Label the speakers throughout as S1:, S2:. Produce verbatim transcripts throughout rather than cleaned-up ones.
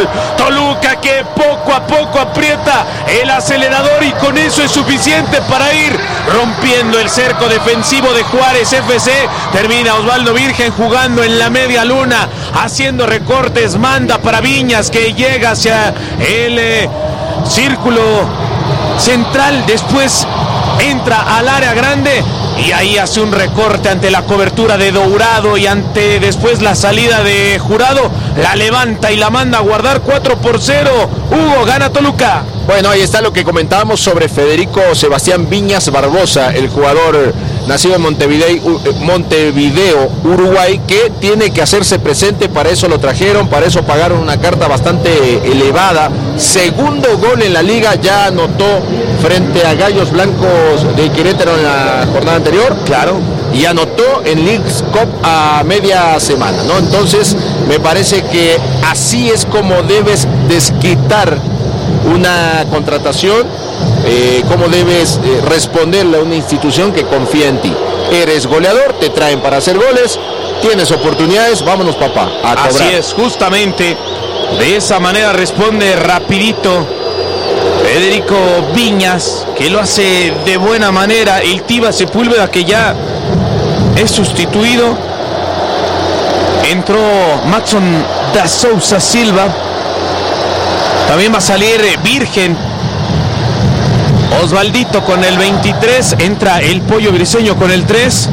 S1: gol. Toluca que poco a poco aprieta el acelerador y con eso es suficiente para ir rompiendo el cerco defensivo de Juárez F C. Termina Osvaldo Virgen jugando en la media luna, haciendo recortes, manda para Viñas que llega hacia el eh, círculo central, después entra al área grande y ahí hace un recorte ante la cobertura de Dourado y ante después la salida de Jurado, la levanta y la manda a guardar. Cuatro por cero. Hugo, gana Toluca.
S2: Bueno, ahí está lo que comentábamos sobre Federico Sebastián Viñas Barbosa, el jugador nacido en Montevideo, Montevideo, Uruguay, que tiene que hacerse presente. Para eso lo trajeron, para eso pagaron una carta bastante elevada. Segundo gol en la liga, ya anotó frente a Gallos Blancos de Querétaro en la jornada anterior, claro, y anotó en Leagues Cup a media semana, ¿no? Entonces, me parece que así es como debes desquitar una contratación, eh, cómo debes eh, responderle a una institución que confía en ti. Eres goleador, te traen para hacer goles, tienes oportunidades, vámonos papá, a cobrar.
S1: Así es, justamente de esa manera responde rapidito Federico Viñas, que lo hace de buena manera. El Tiba Sepúlveda, que ya es sustituido. Entró Matson da Souza Silva. También va a salir Virgen. Osvaldito con el veintitrés. Entra el Pollo Briseño con el tres.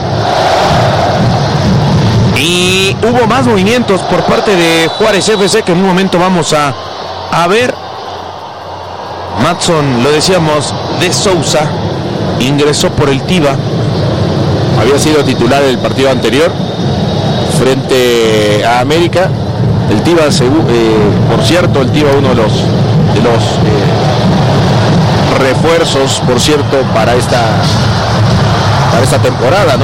S1: Y hubo más movimientos por parte de Juárez F C que en un momento vamos a, a ver. Matson, lo decíamos, de Souza ingresó por el Tiba.
S2: Había sido titular el partido anterior frente a América. El Tiba, eh, por cierto, el Tiba uno de los, de los eh, refuerzos, por cierto, para esta, para esta temporada, ¿no?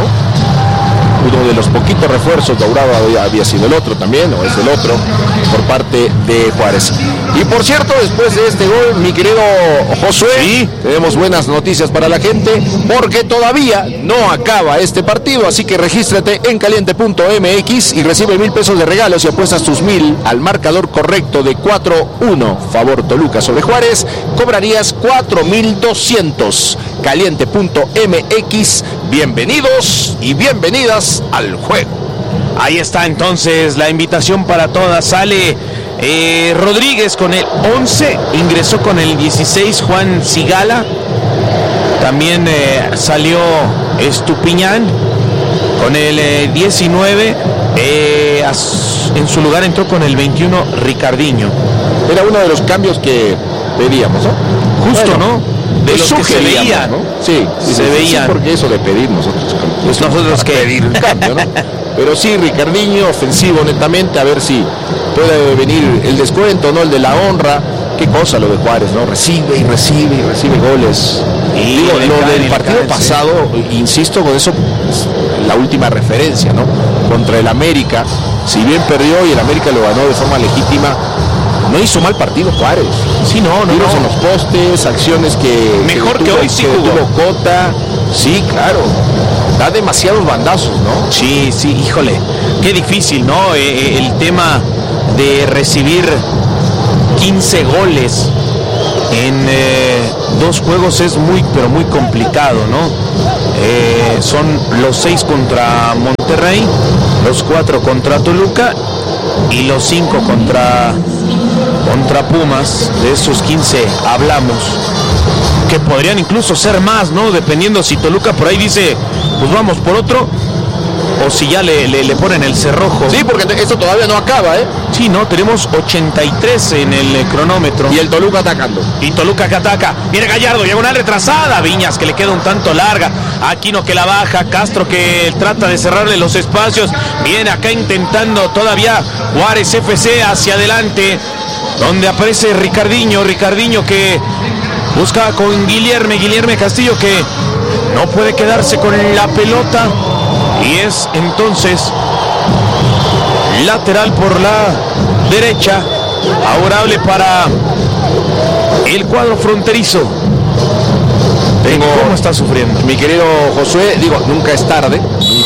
S2: Uno de los poquitos refuerzos. Dourado había, había sido el otro también, o es el otro, por parte de Juárez. Y por cierto, después de este gol, mi querido Josué, ¿sí? Tenemos buenas noticias para la gente, porque todavía no acaba este partido, así que regístrate en caliente punto m x y recibe mil pesos de regalos y apuestas tus mil al marcador correcto de cuatro uno, favor Toluca sobre Juárez, cobrarías cuatro mil doscientos. caliente punto m x, bienvenidos y bienvenidas al juego.
S1: Ahí está entonces la invitación para todas. Sale eh, Rodríguez con el once, ingresó con el dieciséis Juan Sigala. También eh, salió Estupiñán con el eh, diecinueve. Eh, en su lugar entró con el veintiuno Ricardinho.
S2: Era uno de los cambios que pedíamos, ¿no?
S1: Justo, bueno, ¿no? De los que se veían,
S2: ¿no? Sí, sí,
S1: se
S2: sí,
S1: veían.
S2: Sí, porque eso de pedir nosotros.
S1: Pues nosotros que
S2: pedir un cambio, ¿no? Pero sí, Ricardinho, ofensivo netamente, a ver si puede venir el descuento, ¿no? El de la honra. Qué cosa lo de Juárez, ¿no? Recibe y recibe y recibe goles. Y digo, lo caen, del partido caen, pasado, sí. Insisto con eso, pues, la última referencia, ¿no? Contra el América, si bien perdió y el América lo ganó de forma legítima, no hizo mal partido Juárez.
S1: Sí, no, no.
S2: Tiros
S1: no.
S2: en los postes, acciones que...
S1: Mejor que,
S2: que
S1: tuvo,
S2: hoy sí
S1: jugó.
S2: Tuvo Cota. Sí, claro. Da demasiados bandazos, ¿no?
S1: Sí, sí, híjole. Qué difícil, ¿no? Eh, el tema de recibir quince goles en eh, dos juegos es muy, pero muy complicado, ¿no? Eh, son los seis contra Monterrey, los cuatro contra Toluca y los cinco contra, contra Pumas. De esos quince hablamos, que podrían incluso ser más, ¿no? Dependiendo si Toluca por ahí dice, pues vamos por otro, o si ya le, le, le ponen el cerrojo.
S2: Sí, porque esto todavía no acaba, ¿eh?
S1: Sí, no, tenemos ochenta y tres en el eh, cronómetro.
S2: Y el Toluca atacando.
S1: Y Toluca que ataca. Viene Gallardo, diagonal retrasada. Viñas que le queda un tanto larga. Aquino que la baja. Castro que trata de cerrarle los espacios. Viene acá intentando todavía Juárez F C hacia adelante, donde aparece Ricardinho. Ricardinho que busca con Guilherme. Guilherme Castillo que no puede quedarse con la pelota. Y es entonces lateral por la derecha, favorable para el cuadro fronterizo.
S2: Tengo,
S1: ¿Cómo está sufriendo?
S2: Mi querido Josué, digo, nunca es tarde, nunca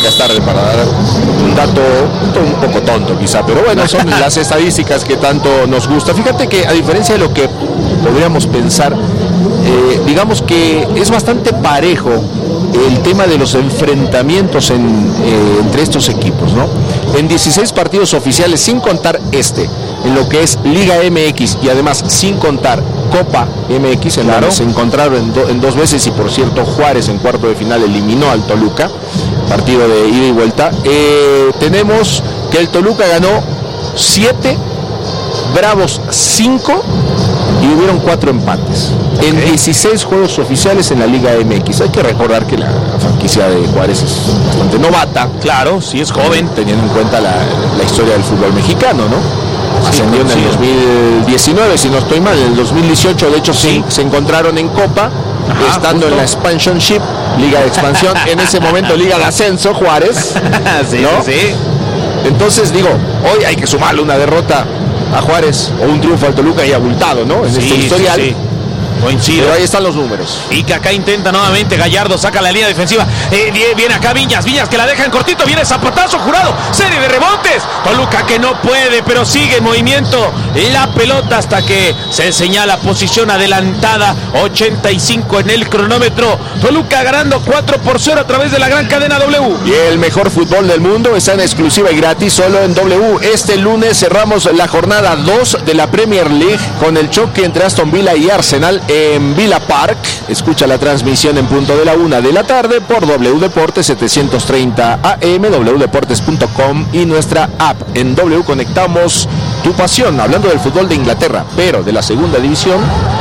S2: nunca es tarde para dar un dato un poco tonto quizá, pero bueno, son las estadísticas que tanto nos gusta. Fíjate que a diferencia de lo que podríamos pensar, eh, digamos que es bastante parejo el tema de los enfrentamientos en, eh, entre estos equipos, ¿no? En dieciséis partidos oficiales, sin contar este, en lo que es Liga M X y además sin contar Copa M X, en claro. donde se encontraron en, do, en dos veces, y por cierto Juárez en cuarto de final eliminó al Toluca, partido de ida y vuelta. Eh, tenemos que el Toluca ganó siete, Bravos cinco y hubieron cuatro empates okay. en dieciséis juegos oficiales en la Liga M X. Hay que recordar que la franquicia de Juárez es bastante novata.
S1: Claro, sí es joven,
S2: teniendo en cuenta la, la historia del fútbol mexicano, ¿no? Sí, ascendió en el sí. dos mil diecinueve, si no estoy mal. En el dos mil dieciocho, de hecho, sí, sí se encontraron en Copa, Ajá, estando justo. en la Expansionship, Liga de Expansión, en ese momento Liga de Ascenso, Juárez.
S1: sí,
S2: ¿no?
S1: sí.
S2: Entonces, digo, hoy hay que sumarle una derrota a Juárez o un triunfo al Toluca y abultado, ¿no? En
S1: sí,
S2: este historial.
S1: Sí, sí. Coincido.
S2: Pero ahí están los números.
S1: Y que acá intenta nuevamente Gallardo, saca la línea defensiva. Eh, viene acá Viñas, Viñas que la deja en cortito, viene Zapatazo, Jurado, serie de rebotes. Toluca que no puede, pero sigue en movimiento la pelota hasta que se señala posición adelantada. ochenta y cinco en el cronómetro. Toluca ganando cuatro por cero a través de la gran cadena W.
S2: Y el mejor fútbol del mundo está en exclusiva y gratis solo en W. Este lunes cerramos la jornada dos de la Premier League con el choque entre Aston Villa y Arsenal en Villa Park. Escucha la transmisión en punto de la una de la tarde por W Deportes setecientos treinta A M, w deportes punto com y nuestra app. En W conectamos tu pasión, hablando del fútbol de Inglaterra, pero de la segunda división.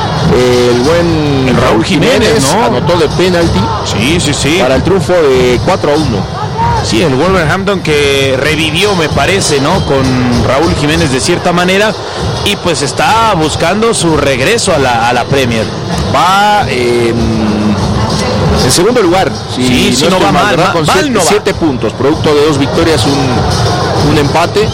S2: El buen
S1: el Raúl Jiménez, Jiménez ¿no?
S2: anotó de penalti
S1: sí, sí, sí.
S2: para el triunfo de cuatro a uno.
S1: Sí, el Wolverhampton que revivió, me parece, ¿no? Con Raúl Jiménez de cierta manera, y pues está buscando su regreso a la, a la Premier.
S2: Va eh, en segundo lugar, si
S1: sí,
S2: no,
S1: si no va mal,
S2: ¿verdad?
S1: mal,
S2: con
S1: mal
S2: siete,
S1: no va.
S2: siete puntos, producto de dos victorias, un, un empate.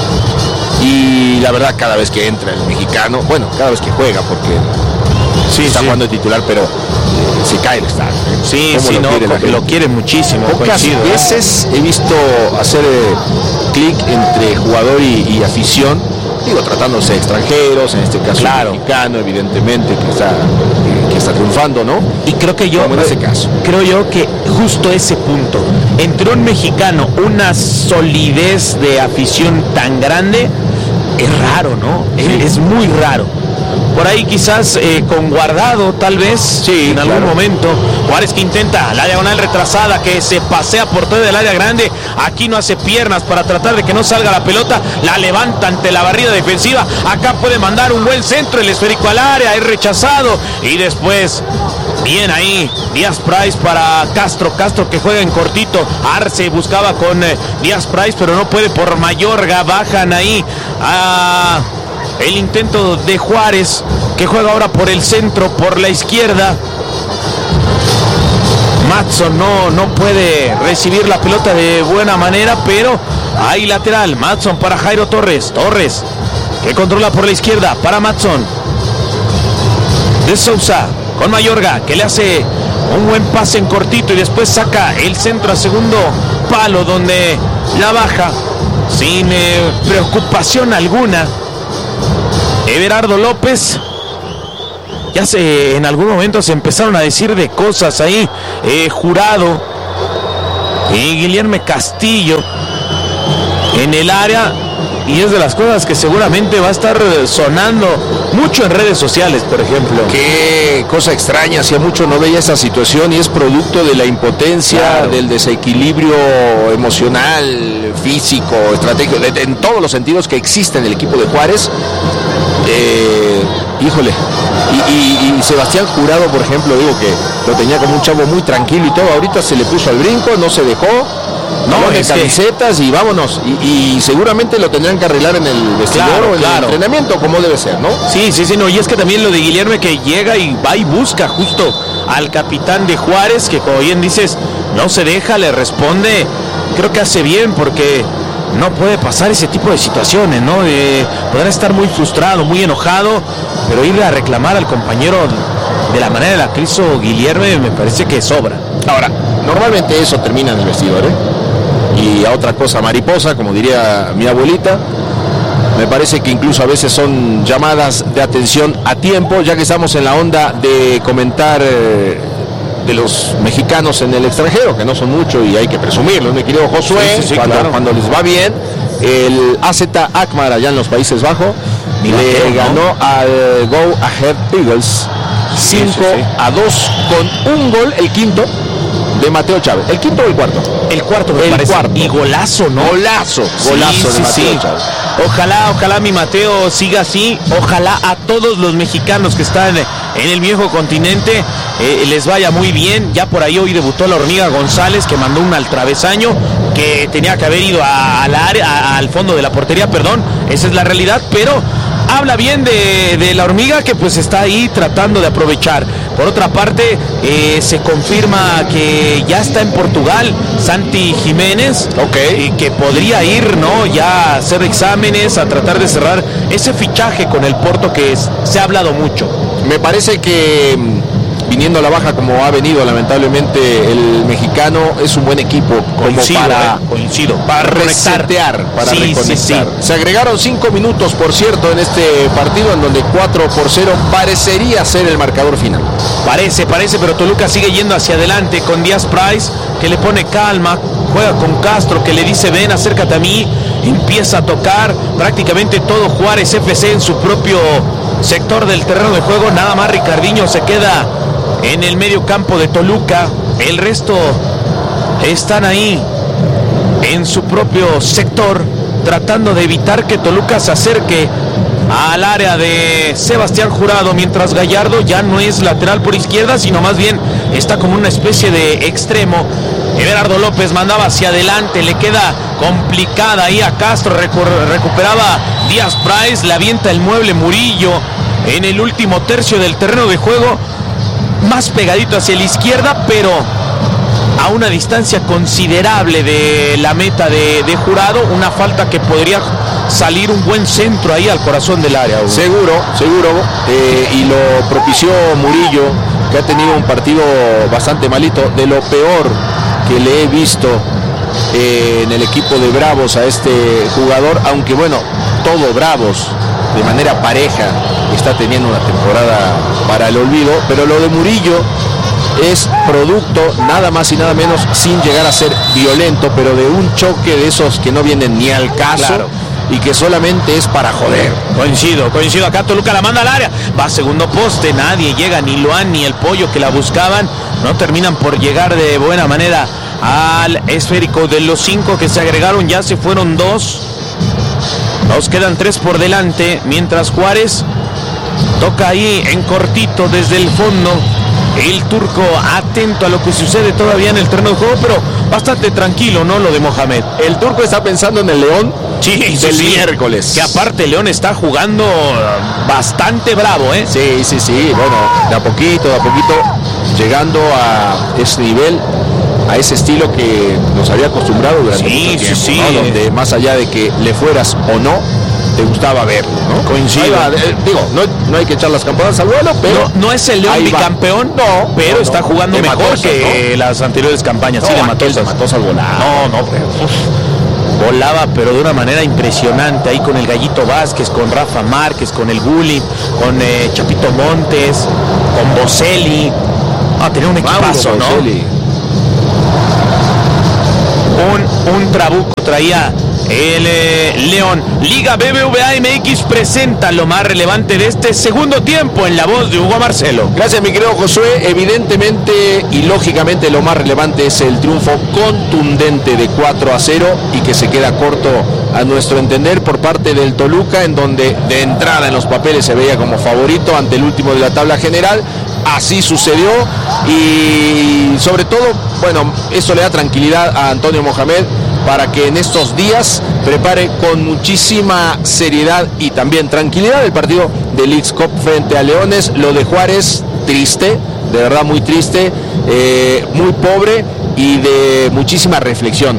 S2: Y la verdad, cada vez que entra el mexicano, bueno, cada vez que juega, porque sí, está sí. jugando de titular, pero eh, se cae el estadio. ¿eh?
S1: Sí, sí, no, quiere lo quiere muchísimo.
S2: Pocas coincido, veces ¿eh? he visto hacer eh, clic entre jugador y, y afición, digo, tratándose de extranjeros, en este caso claro. mexicano, evidentemente, que está, que, que está triunfando, ¿no?
S1: Y creo que yo,
S2: Como en ese caso.
S1: creo yo que justo ese punto, entre un mexicano, una solidez de afición tan grande, es raro, ¿no? Sí. Es, es muy raro. Por ahí quizás eh, con Guardado, tal vez, sí, en algún claro. momento. Juárez que intenta la diagonal retrasada, que se pasea por todo el área grande. Aquí no hace piernas para tratar de que no salga la pelota. La levanta ante la barrida defensiva. Acá puede mandar un buen centro, el esférico al área, es rechazado. Y después, bien ahí, Díaz Price para Castro. Castro que juega en cortito. Arce buscaba con eh, Díaz Price, pero no puede por Mayorga. Bajan ahí a... el intento de Juárez, que juega ahora por el centro, por la izquierda. Matson no, no puede recibir la pelota de buena manera, pero hay lateral. Matson para Jairo Torres. Torres, que controla por la izquierda para Matson. De Sousa con Mayorga, que le hace un buen pase en cortito y después saca el centro a segundo palo, donde la baja sin eh, preocupación alguna Everardo López. Ya se, en algún momento se empezaron a decir de cosas ahí, eh, Jurado y Guillermo Castillo en el área, y es de las cosas que seguramente va a estar sonando mucho en redes sociales, por ejemplo.
S2: Qué cosa extraña, hacía mucho no veía esa situación, y es producto de la impotencia, claro. del desequilibrio emocional, físico, estratégico, de, de, en todos los sentidos que existe en el equipo de Juárez. Eh, híjole, y, y, y Sebastián Jurado, por ejemplo, digo que lo tenía como un chavo muy tranquilo y todo, ahorita se le puso al brinco, no se dejó, no, de camisetas que... y vámonos, y, y seguramente lo tendrán que arreglar en el vestidor claro, o en claro. el entrenamiento, como debe ser, ¿no?
S1: Sí, sí, sí, no, y es que también lo de Guillermo, que llega y va y busca justo al capitán de Juárez, que como bien dices, no se deja, le responde, creo que hace bien, porque no puede pasar ese tipo de situaciones, ¿no? Eh, podrá estar muy frustrado, muy enojado, pero irle a reclamar al compañero de la manera en la que hizo Guillermo me parece que sobra.
S2: Ahora, normalmente eso termina en el vestidor, ¿eh? y a otra cosa mariposa, como diría mi abuelita. Me parece que incluso a veces son llamadas de atención a tiempo, ya que estamos en la onda de comentar eh, de los mexicanos en el extranjero, que no son muchos y hay que presumirlo, mi querido Josué, sí, sí, sí, cuando, claro. cuando les va bien. El A Z Alkmaar allá en los Países Bajos le Mateo, ganó ¿no? al Go Ahead Eagles cinco sí, sí, sí. a dos con un gol, el quinto, de Mateo Chávez. ¿El quinto o el cuarto?
S1: El cuarto, me
S2: el
S1: parece.
S2: Cuarto.
S1: Y golazo, ¿no?
S2: Golazo, golazo
S1: sí,
S2: de
S1: sí,
S2: Mateo
S1: sí.
S2: Chávez.
S1: Ojalá, ojalá mi Mateo siga así. Ojalá a todos los mexicanos que están en el viejo continente eh, les vaya muy bien. Ya por ahí hoy debutó la Hormiga González, que mandó un al travesaño, que tenía que haber ido a, a la área, a, al fondo de la portería, perdón. Esa es la realidad, pero habla bien de, de la Hormiga, que pues está ahí tratando de aprovechar. Por otra parte, eh, se confirma que ya está en Portugal Santi Jiménez,
S2: okay.
S1: y que podría ir, ¿no? Ya a hacer exámenes, a tratar de cerrar ese fichaje con el Porto, que es, se ha hablado mucho.
S2: Me parece que viniendo a la baja como ha venido lamentablemente el mexicano, es un buen equipo como
S1: coincido,
S2: para,
S1: eh, coincido,
S2: para resetear, para sí, reconectar. Sí, sí. Se agregaron cinco minutos, por cierto, en este partido, en donde cuatro por cero parecería ser el marcador final.
S1: Parece, parece, pero Toluca sigue yendo hacia adelante con Díaz Price, que le pone calma, juega con Castro, que le dice ven, acércate a mí, empieza a tocar prácticamente todo Juárez F C en su propio sector del terreno de juego. Nada más Ricardinho se queda en el medio campo de Toluca, el resto están ahí en su propio sector, tratando de evitar que Toluca se acerque al área de Sebastián Jurado, mientras Gallardo ya no es lateral por izquierda, sino más bien está como una especie de extremo. Everardo López mandaba hacia adelante, le queda complicada ahí a Castro, recu- recuperaba Díaz Price, le avienta el mueble Murillo en el último tercio del terreno de juego, más pegadito hacia la izquierda, pero a una distancia considerable de la meta de, de Jurado, una falta que podría salir un buen centro ahí al corazón del área. Hugo.
S2: Seguro, seguro, eh, y lo propició Murillo, que ha tenido un partido bastante malito, de lo peor que le he visto eh, en el equipo de Bravos a este jugador, aunque bueno, todo Bravos de manera pareja está teniendo una temporada para el olvido, pero lo de Murillo es producto nada más y nada menos, sin llegar a ser violento, pero de un choque de esos que no vienen ni al caso, claro, y que solamente es para joder.
S1: Coincido, coincido, acá Toluca la manda al área, va a segundo poste, nadie llega, ni Luan ni el Pollo que la buscaban, no terminan por llegar de buena manera al esférico. De los cinco que se agregaron, ya se fueron dos, nos quedan tres por delante, mientras Juárez toca ahí en cortito desde el fondo. El turco atento a lo que sucede todavía en el terreno de juego, pero bastante tranquilo, ¿no? Lo de Mohamed.
S2: El turco está pensando en el León
S1: sí,
S2: del
S1: sí,
S2: miércoles.
S1: Que aparte León está jugando bastante bravo, ¿eh?
S2: Sí, sí, sí. Bueno, de a poquito, de a poquito, llegando a ese nivel, a ese estilo que nos había acostumbrado durante
S1: sí,
S2: mucho tiempo,
S1: sí, sí.
S2: ¿no? Donde más allá de que le fueras o no, te gustaba verlo, ¿no?
S1: Coincido.
S2: Va, eh, digo, no, no hay que echar las campanas al vuelo, pero
S1: no, no es el León bicampeón, no, pero no, está jugando mejor Matosas, que ¿no? las anteriores campañas.
S2: No,
S1: sí, de Matosas.
S2: de Matosas volaba.
S1: No, no, pero uf, volaba, pero de una manera impresionante ahí con el Gallito Vázquez, con Rafa Márquez, con el Bully, con eh, Chapito Montes, con Boselli. Ah, tenía un equipazo, ¿no? Boselli. Un, un trabuco traía el eh, León. Liga B B V A M X presenta lo más relevante de este segundo tiempo en la voz de Hugo Marcelo.
S2: Gracias, mi querido Josué. Evidentemente y lógicamente lo más relevante es el triunfo contundente de cuatro a cero y que se queda corto a nuestro entender por parte del Toluca, en donde de entrada en los papeles se veía como favorito ante el último de la tabla general. Así sucedió y sobre todo, bueno, eso le da tranquilidad a Antonio Mohamed para que en estos días prepare con muchísima seriedad y también tranquilidad el partido de Leagues Cup frente a Leones. Lo de Juárez, triste, de verdad muy triste, eh, muy pobre y de muchísima reflexión,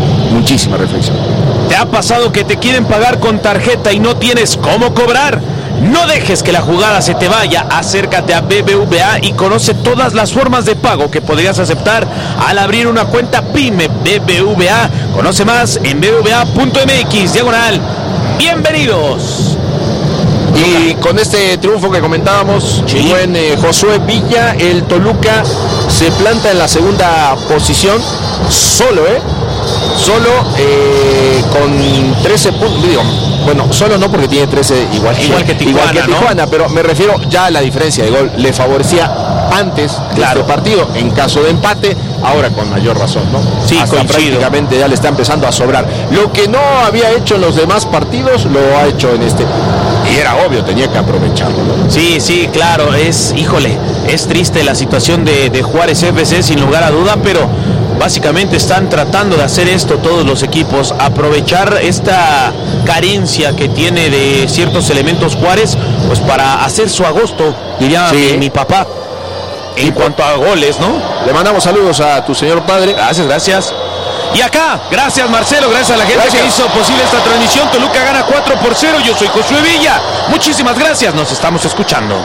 S2: muchísima reflexión.
S1: ¿Te ha pasado que te quieren pagar con tarjeta y no tienes cómo cobrar? No dejes que la jugada se te vaya. Acércate a B B V A y conoce todas las formas de pago que podrías aceptar al abrir una cuenta PYME B B V A. Conoce más en b b v a punto m x diagonal. Bienvenidos.
S2: Y con este triunfo que comentábamos,
S1: sí.
S2: buen eh, Josué Villa, el Toluca se planta en la segunda posición, solo, ¿eh? Solo eh, con trece puntos, digo, bueno, solo no porque tiene trece igual,
S1: igual que Tijuana,
S2: igual que Tijuana,
S1: ¿no?
S2: Pero me refiero ya a la diferencia de gol, le favorecía antes
S1: claro.
S2: de este partido, en caso de empate, ahora con mayor razón, ¿no?
S1: Sí,
S2: hasta prácticamente ya le está empezando a sobrar. Lo que no había hecho en los demás partidos, lo ha hecho en este. Y era obvio, tenía que aprovecharlo, ¿no?
S1: Sí, sí, claro, es, híjole, es triste la situación de, de Juárez F C, sin lugar a duda, pero básicamente están tratando de hacer esto todos los equipos, aprovechar esta carencia que tiene de ciertos elementos Juárez, pues para hacer su agosto, diría
S2: sí.
S1: mi, mi papá, en cuanto a goles, ¿no?
S2: Le mandamos saludos a tu señor padre.
S1: Gracias, gracias. Y acá, gracias Marcelo, gracias a la gente gracias. que hizo posible esta transmisión. Toluca gana cuatro por cero, yo soy Josué Villa. Muchísimas gracias, nos estamos escuchando.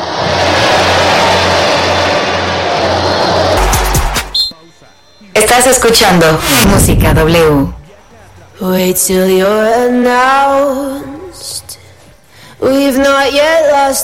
S3: Estás escuchando Música W. Wait till you're announced. We've not yet lost